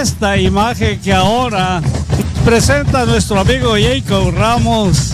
esta imagen que ahora presenta nuestro amigo Jacob Ramos,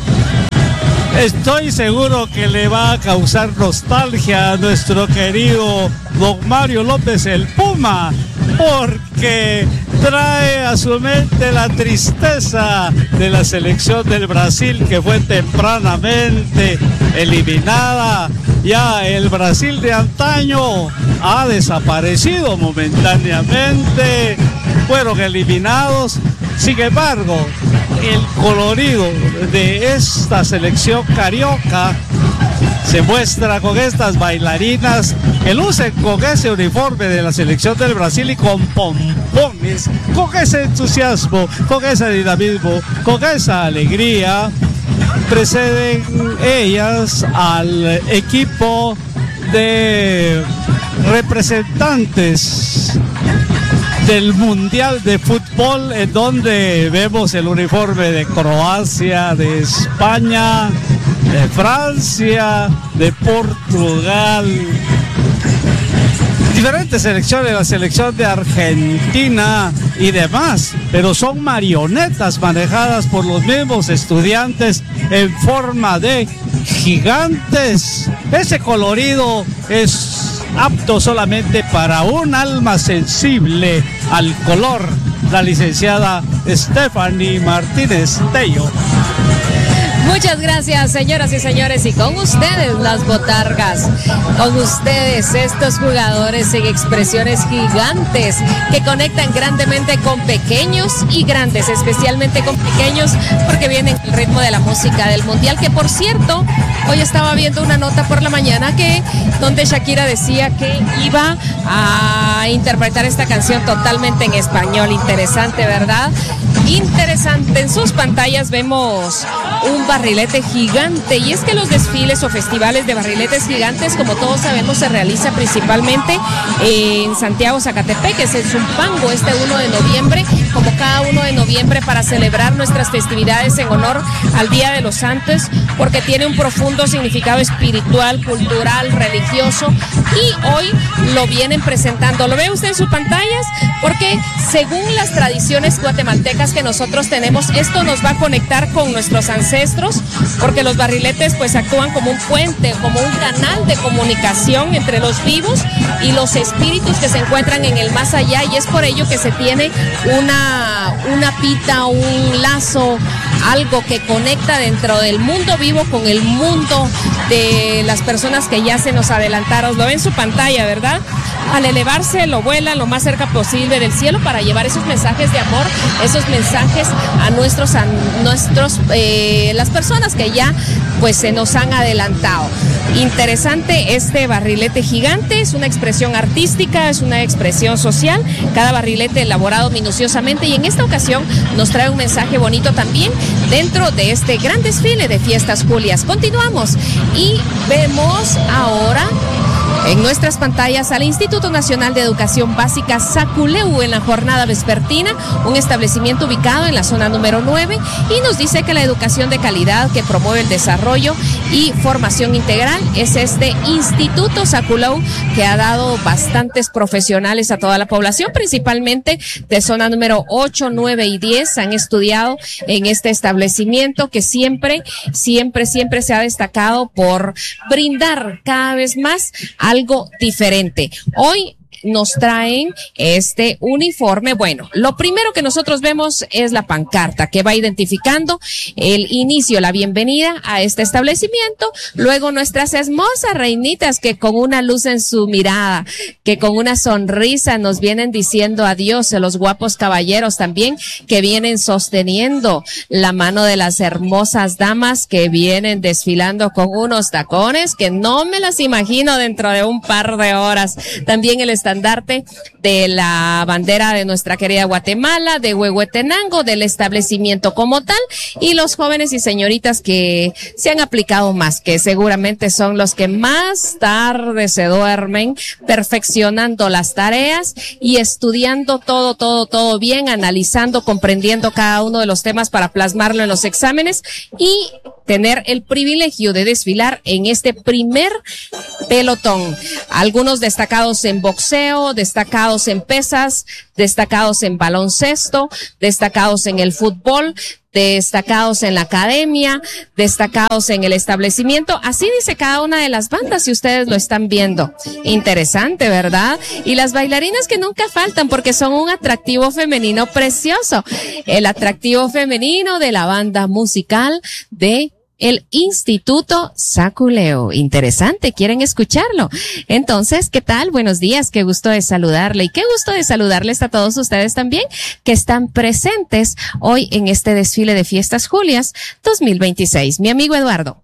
estoy seguro que le va a causar nostalgia a nuestro querido don Mario López el Puma, porque trae a su mente la tristeza de la selección del Brasil, que fue tempranamente eliminada. Ya el Brasil de antaño ha desaparecido momentáneamente, fueron eliminados. Sin embargo, el colorido de esta selección carioca se muestra con estas bailarinas que lucen con ese uniforme de la selección del Brasil y con pompones, con ese entusiasmo, con ese dinamismo, con esa alegría. Preceden ellas al equipo de representantes del Mundial de Fútbol, en donde vemos el uniforme de Croacia, de España, de Francia, de Portugal, diferentes selecciones, la selección de Argentina y demás, pero son marionetas manejadas por los mismos estudiantes en forma de gigantes. Ese colorido es apto solamente para un alma sensible al color, la licenciada Stephanie Martínez Tello. Muchas gracias, señoras y señores, y con ustedes las botargas, con ustedes estos jugadores en expresiones gigantes que conectan grandemente con pequeños y grandes, especialmente con pequeños, porque vienen el ritmo de la música del Mundial, que por cierto, hoy estaba viendo una nota por la mañana donde Shakira decía que iba a interpretar esta canción totalmente en español. Interesante, ¿verdad? Interesante. En sus pantallas vemos un barrilete gigante, y es que los desfiles o festivales de barriletes gigantes, como todos sabemos, se realiza principalmente en Santiago, Zacatepec, que es en Zumpango, este 1 de noviembre, como cada 1 de noviembre, para celebrar nuestras festividades en honor al Día de los Santos, porque tiene un profundo significado espiritual, cultural, religioso, y hoy lo vienen presentando. Lo ve usted en sus pantallas, porque según las tradiciones guatemaltecas que nosotros tenemos, esto nos va a conectar con nuestros ancestros, porque los barriletes pues actúan como un puente, como un canal de comunicación entre los vivos y los espíritus que se encuentran en el más allá, y es por ello que se tiene una pita, un lazo, algo que conecta dentro del mundo vivo con el mundo de las personas que ya se nos adelantaron. Lo ven en su pantalla, ¿verdad? Al elevarse lo vuelan lo más cerca posible del cielo para llevar esos mensajes de amor, esos mensajes a las personas que ya pues se nos han adelantado. Interesante este barrilete gigante, es una expresión artística, es una expresión social, cada barrilete elaborado minuciosamente, y en esta ocasión nos trae un mensaje bonito también dentro de este gran desfile de Fiestas Julias. Continuamos y vemos ahora en nuestras pantallas al Instituto Nacional de Educación Básica Saculeu en la jornada vespertina, un establecimiento ubicado en la zona número 9, y nos dice que la educación de calidad que promueve el desarrollo y formación integral es este Instituto Saculeu, que ha dado bastantes profesionales a toda la población, principalmente de zona número 8, 9 y 10 han estudiado en este establecimiento, que siempre se ha destacado por brindar cada vez más algo diferente. Hoy nos traen este uniforme. Bueno, lo primero que nosotros vemos es la pancarta que va identificando el inicio, la bienvenida a este establecimiento. Luego nuestras hermosas reinitas que con una luz en su mirada, que con una sonrisa nos vienen diciendo adiós. Los guapos caballeros también que vienen sosteniendo la mano de las hermosas damas que vienen desfilando con unos tacones que no me las imagino dentro de un par de horas. También el estandarte de la bandera de nuestra querida Guatemala, de Huehuetenango, del establecimiento como tal, y los jóvenes y señoritas que se han aplicado más, que seguramente son los que más tarde se duermen perfeccionando las tareas y estudiando todo bien, analizando, comprendiendo cada uno de los temas para plasmarlo en los exámenes, y tener el privilegio de desfilar en este primer pelotón. Algunos destacados en boxeo, destacados en pesas, destacados en baloncesto, destacados en el fútbol, destacados en la academia, destacados en el establecimiento. Así dice cada una de las bandas, si ustedes lo están viendo. Interesante, ¿verdad? Y las bailarinas que nunca faltan porque son un atractivo femenino precioso. El atractivo femenino de la banda musical de el Instituto Saculeo. Interesante, ¿quieren escucharlo? Entonces, ¿qué tal? Buenos días, qué gusto de saludarle y qué gusto de saludarles a todos ustedes también que están presentes hoy en este desfile de Fiestas Julias 2026. Mi amigo Eduardo.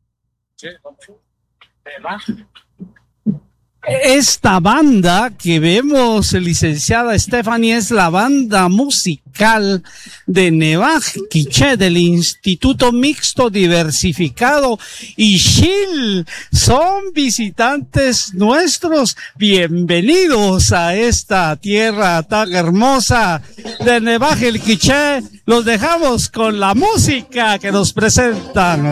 Esta banda que vemos, licenciada Stephanie, es la banda musical de Nevaj Quiché del Instituto Mixto Diversificado y Shil. Son visitantes nuestros. Bienvenidos a esta tierra tan hermosa de Nevaj el Quiché. Los dejamos con la música que nos presentan.